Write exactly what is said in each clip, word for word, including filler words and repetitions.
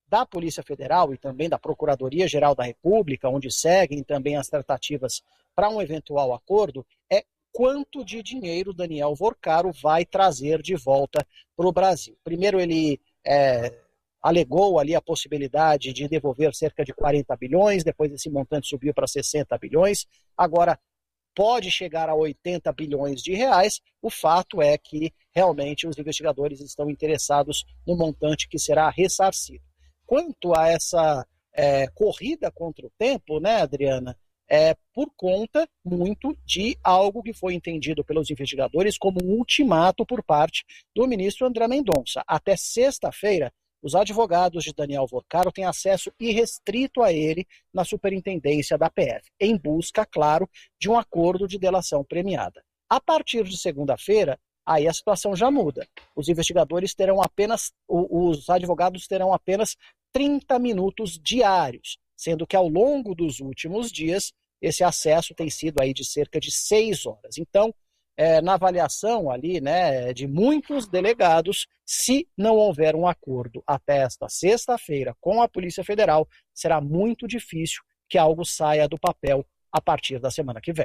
da Polícia Federal e também da Procuradoria-Geral da República, onde seguem também as tratativas para um eventual acordo, é quanto de dinheiro Daniel Vorcaro vai trazer de volta para o Brasil. Primeiro ele é, alegou ali a possibilidade de devolver cerca de quarenta bilhões, depois esse montante subiu para sessenta bilhões, agora pode chegar a oitenta bilhões de reais. O fato é que realmente os investigadores estão interessados no montante que será ressarcido. Quanto a essa é, corrida contra o tempo, né, Adriana, é por conta muito de algo que foi entendido pelos investigadores como um ultimato por parte do ministro André Mendonça. Até sexta-feira, os advogados de Daniel Vorcaro têm acesso irrestrito a ele na superintendência da P F, em busca, claro, de um acordo de delação premiada. A partir de segunda-feira, aí a situação já muda. Os investigadores terão apenas, os advogados terão apenas trinta minutos diários, sendo que ao longo dos últimos dias, esse acesso tem sido aí de cerca de seis horas. Então, É, na avaliação ali, né, de muitos delegados, se não houver um acordo até esta sexta-feira com a Polícia Federal, será muito difícil que algo saia do papel a partir da semana que vem.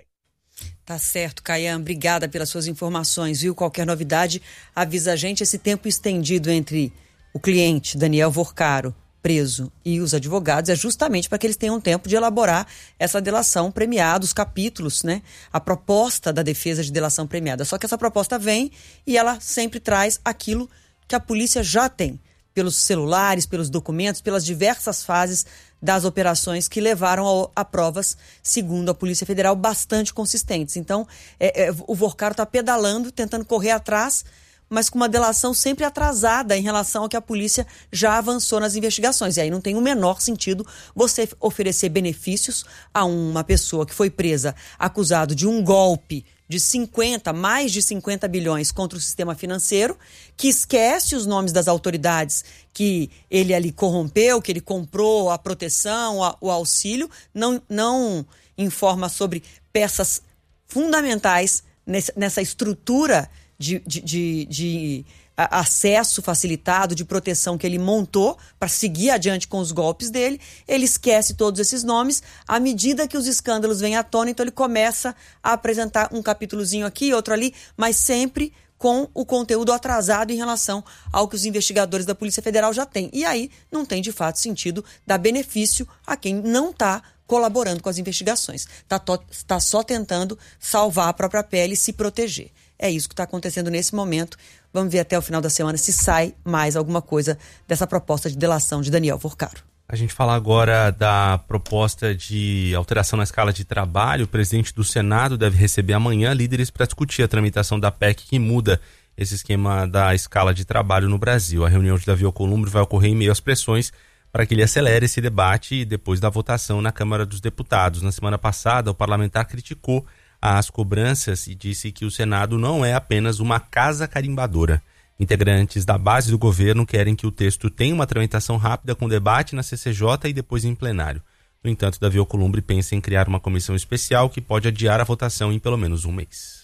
Tá certo, Caian, obrigada pelas suas informações, viu? Qualquer novidade, avisa a gente. Esse tempo estendido entre o cliente, Daniel Vorcaro, preso, e os advogados é justamente para que eles tenham tempo de elaborar essa delação premiada, os capítulos, né? A proposta da defesa de delação premiada. Só que essa proposta vem e ela sempre traz aquilo que a polícia já tem, pelos celulares, pelos documentos, pelas diversas fases das operações que levaram a, a provas, segundo a Polícia Federal, bastante consistentes. Então, é, é, o Vorcaro está pedalando, tentando correr atrás, mas com uma delação sempre atrasada em relação ao que a polícia já avançou nas investigações. E aí não tem o menor sentido você oferecer benefícios a uma pessoa que foi presa acusado de um golpe de cinquenta, mais de cinquenta bilhões contra o sistema financeiro, que esquece os nomes das autoridades que ele ali corrompeu, que ele comprou a proteção, a, o auxílio, não, não informa sobre peças fundamentais nessa, nessa estrutura De, de, de, de acesso facilitado, de proteção que ele montou para seguir adiante com os golpes dele. Ele esquece todos esses nomes. À medida que os escândalos vêm à tona, então ele começa a apresentar um capítulozinho aqui, outro ali, mas sempre com o conteúdo atrasado em relação ao que os investigadores da Polícia Federal já têm. E aí não tem, de fato, sentido dar benefício a quem não está colaborando com as investigações. Está tá só tentando salvar a própria pele e se proteger. É isso que está acontecendo nesse momento. Vamos ver até o final da semana se sai mais alguma coisa dessa proposta de delação de Daniel Vorcaro. A gente fala agora da proposta de alteração na escala de trabalho. O presidente do Senado deve receber amanhã líderes para discutir a tramitação da P E C que muda esse esquema da escala de trabalho no Brasil. A reunião de Davi Alcolumbre vai ocorrer em meio às pressões para que ele acelere esse debate depois da votação na Câmara dos Deputados. Na semana passada, o parlamentar criticou as cobranças e disse que o Senado não é apenas uma casa carimbadora. Integrantes da base do governo querem que o texto tenha uma tramitação rápida com debate na C C J e depois em plenário. No entanto, Davi Alcolumbre pensa em criar uma comissão especial que pode adiar a votação em pelo menos um mês.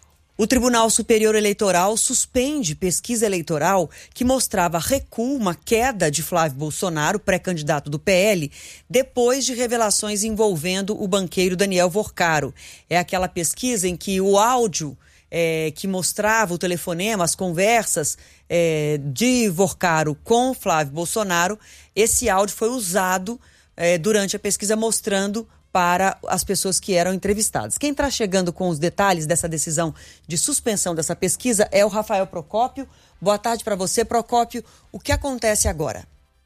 O Tribunal Superior Eleitoral suspende pesquisa eleitoral que mostrava recuo, uma queda de Flávio Bolsonaro, pré-candidato do P L, depois de revelações envolvendo o banqueiro Daniel Vorcaro. É aquela pesquisa em que o áudio é, que mostrava o telefonema, as conversas é, de Vorcaro com Flávio Bolsonaro, esse áudio foi usado é, durante a pesquisa mostrando para as pessoas que eram entrevistadas. Quem está chegando com os detalhes dessa decisão de suspensão dessa pesquisa é o Rafael Procópio. Boa tarde para você, Procópio. O que acontece agora?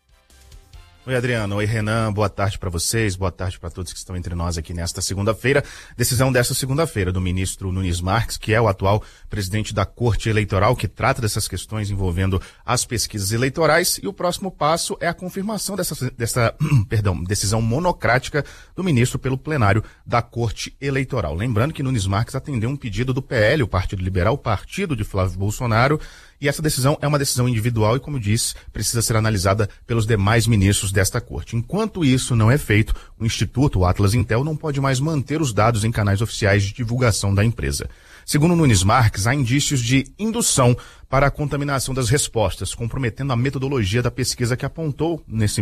Oi, Adriano. Oi, Renan. Boa tarde para vocês. Boa tarde para todos que estão entre nós aqui nesta segunda-feira. Decisão desta segunda-feira do ministro Nunes Marques, que é o atual presidente da Corte Eleitoral, que trata dessas questões envolvendo as pesquisas eleitorais. E o próximo passo é a confirmação dessa, dessa perdão, decisão monocrática do ministro pelo plenário da Corte Eleitoral. Lembrando que Nunes Marques atendeu um pedido do P L, o Partido Liberal, o partido de Flávio Bolsonaro. E essa decisão é uma decisão individual e, como disse, precisa ser analisada pelos demais ministros desta corte. Enquanto isso não é feito, o Instituto, o Atlas Intel, não pode mais manter os dados em canais oficiais de divulgação da empresa. Segundo Nunes Marques, há indícios de indução para a contaminação das respostas, comprometendo a metodologia da pesquisa que apontou nesse